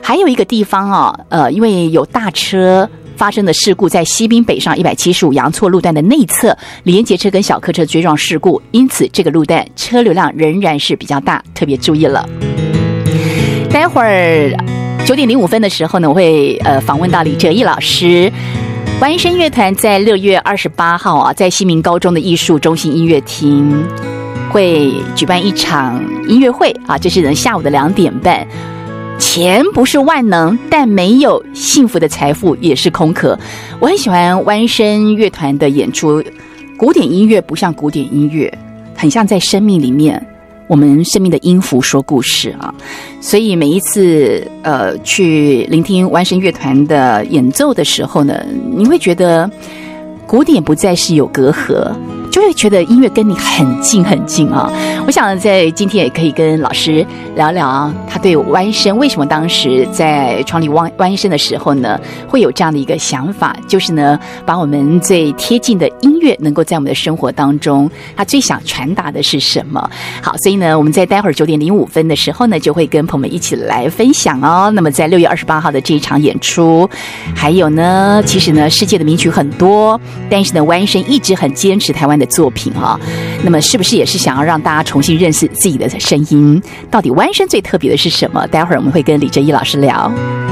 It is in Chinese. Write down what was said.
还有一个地方因为有大车发生的事故，在西滨北上175阳错路段的内侧，连接车跟小客车追撞事故，因此这个路段车流量仍然是比较大，特别注意了。待会儿9点05分的时候呢，我会访问到李哲毅老师。完声乐团在6月28号在西明高中的艺术中心音乐厅会举办一场音乐会这是呢下午的2点半。钱不是万能，但没有幸福的财富也是空壳。我很喜欢弯声乐团的演出，古典音乐不像古典音乐，很像在生命里面，我们生命的音符说故事所以每一次去聆听弯声乐团的演奏的时候呢，你会觉得古典不再是有隔阂，就会觉得音乐跟你很近很近我想在今天也可以跟老师聊聊他对弯声为什么当时在创立弯声的时候呢会有这样的一个想法，就是呢把我们最贴近的音乐能够在我们的生活当中，他最想传达的是什么。好，所以呢我们在待会儿9点05分的时候呢就会跟朋友们一起来分享那么在6月28号的这一场演出，还有呢其实呢世界的名曲很多，但是呢弯声一直很坚持台湾的作品那么是不是也是想要让大家重新认识自己的声音，到底弯声最特别的是什么？待会儿我们会跟李哲毅老师聊。